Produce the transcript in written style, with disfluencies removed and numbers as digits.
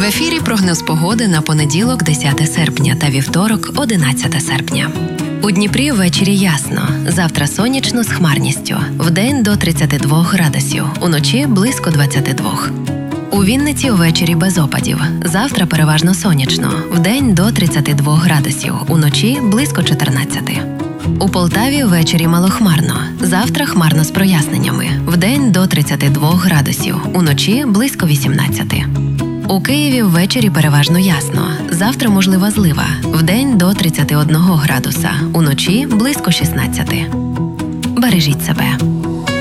ефірі прогноз погоди на понеділок 10 серпня та вівторок 11 серпня. У Дніпрі ввечері ясно, завтра сонячно з хмарністю, вдень до 32 градусів, уночі близько 22. У Вінниці увечері без опадів, завтра переважно сонячно, вдень до 32 градусів, уночі близько 14. У Полтаві ввечері малохмарно, завтра хмарно з проясненнями, вдень до 32 градусів, уночі близько 18. У Києві ввечері переважно ясно, завтра можлива злива, вдень до 31 градуса, уночі близько 16. Бережіть себе.